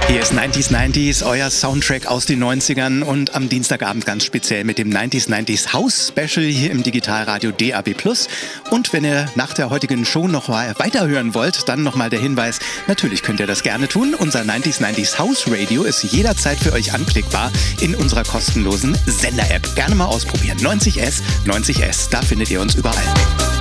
Hier ist 90s, euer Soundtrack aus den 90ern und am Dienstagabend ganz speziell mit dem 90s House Special hier im Digitalradio DAB+. Und wenn ihr nach der heutigen Show noch mal weiterhören wollt, dann nochmal der Hinweis, natürlich könnt ihr das gerne tun. Unser 90s House Radio ist jederzeit für euch anklickbar in unserer kostenlosen Sender-App. Gerne mal ausprobieren. 90S, da findet ihr uns überall.